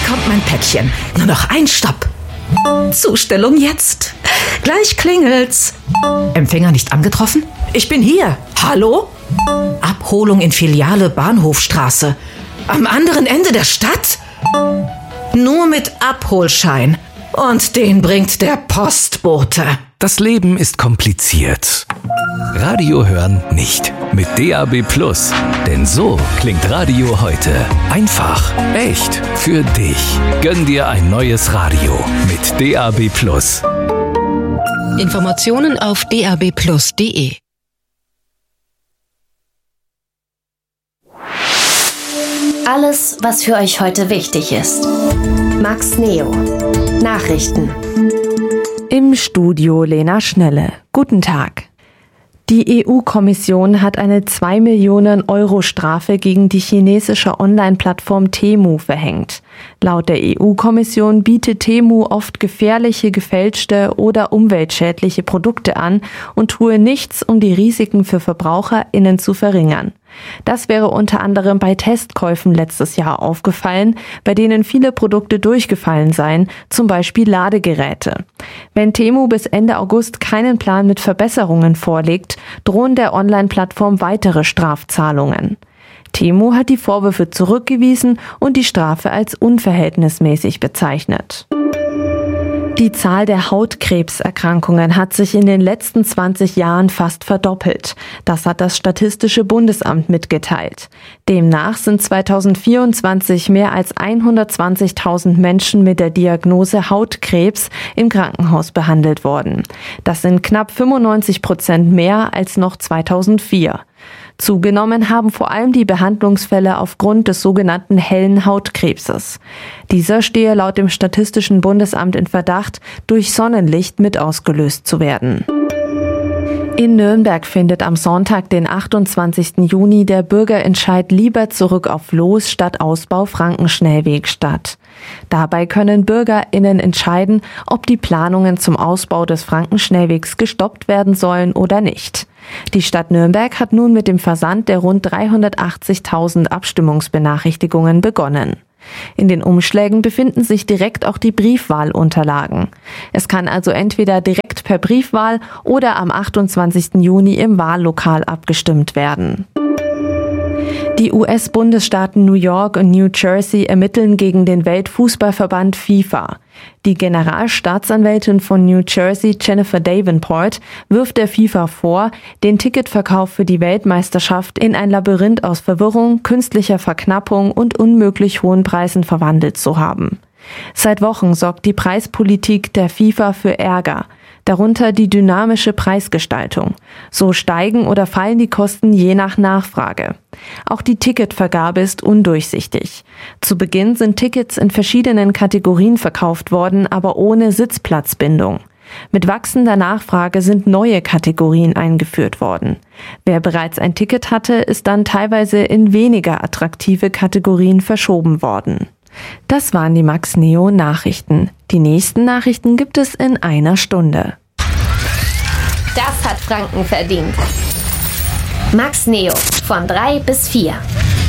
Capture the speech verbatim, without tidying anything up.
Gleich kommt mein Päckchen. Nur noch ein Stopp. Zustellung jetzt. Gleich klingelt's. Empfänger nicht angetroffen? Ich bin hier. Hallo? Abholung in Filiale Bahnhofstraße. Am anderen Ende der Stadt? Nur mit Abholschein. Und den bringt der Postbote. Das Leben ist kompliziert. Radio hören nicht. Mit D A B Plus. Denn so klingt Radio heute. Einfach, echt, für dich. Gönn dir ein neues Radio mit D A B Plus. Informationen auf d a b plus punkt d e. Alles, was für euch heute wichtig ist. Max Neo. Nachrichten. Im Studio Lena Schnelle. Guten Tag. Die E U-Kommission hat eine zwei Millionen Euro Strafe gegen die chinesische Online-Plattform Temu verhängt. Laut der E U-Kommission bietet Temu oft gefährliche, gefälschte oder umweltschädliche Produkte an und tue nichts, um die Risiken für VerbraucherInnen zu verringern. Das wäre unter anderem bei Testkäufen letztes Jahr aufgefallen, bei denen viele Produkte durchgefallen seien, zum Beispiel Ladegeräte. Wenn Temu bis Ende August keinen Plan mit Verbesserungen vorlegt, drohen der Online-Plattform weitere Strafzahlungen. Temu hat die Vorwürfe zurückgewiesen und die Strafe als unverhältnismäßig bezeichnet. Die Zahl der Hautkrebserkrankungen hat sich in den letzten zwanzig Jahren fast verdoppelt. Das hat das Statistische Bundesamt mitgeteilt. Demnach sind zweitausendvierundzwanzig mehr als hundertzwanzigtausend Menschen mit der Diagnose Hautkrebs im Krankenhaus behandelt worden. Das sind knapp fünfundneunzig Prozent mehr als noch zweitausendvier. Zugenommen haben vor allem die Behandlungsfälle aufgrund des sogenannten hellen Hautkrebses. Dieser stehe laut dem Statistischen Bundesamt in Verdacht, durch Sonnenlicht mit ausgelöst zu werden. In Nürnberg findet am Sonntag, den achtundzwanzigsten Juni, der Bürgerentscheid Lieber zurück auf Los statt Ausbau Frankenschnellweg statt. Dabei können BürgerInnen entscheiden, ob die Planungen zum Ausbau des Frankenschnellwegs gestoppt werden sollen oder nicht. Die Stadt Nürnberg hat nun mit dem Versand der rund dreihundertachtzigtausend Abstimmungsbenachrichtigungen begonnen. In den Umschlägen befinden sich direkt auch die Briefwahlunterlagen. Es kann also entweder direkt per Briefwahl oder am achtundzwanzigsten Juni im Wahllokal abgestimmt werden. Die U S-Bundesstaaten New York und New Jersey ermitteln gegen den Weltfußballverband FIFA. Die Generalstaatsanwältin von New Jersey, Jennifer Davenport, wirft der FIFA vor, den Ticketverkauf für die Weltmeisterschaft in ein Labyrinth aus Verwirrung, künstlicher Verknappung und unmöglich hohen Preisen verwandelt zu haben. Seit Wochen sorgt die Preispolitik der FIFA für Ärger, darunter die dynamische Preisgestaltung. So steigen oder fallen die Kosten je nach Nachfrage. Auch die Ticketvergabe ist undurchsichtig. Zu Beginn sind Tickets in verschiedenen Kategorien verkauft worden, aber ohne Sitzplatzbindung. Mit wachsender Nachfrage sind neue Kategorien eingeführt worden. Wer bereits ein Ticket hatte, ist dann teilweise in weniger attraktive Kategorien verschoben worden. Das waren die Max Neo Nachrichten. Die nächsten Nachrichten gibt es in einer Stunde. Das hat Franken verdient. Max Neo von drei bis vier.